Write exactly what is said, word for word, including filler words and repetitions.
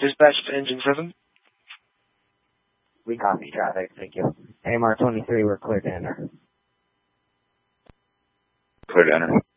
Dispatch to Engine seven. We copy traffic, thank you. A M R twenty-three, we're clear to enter. Clear to enter.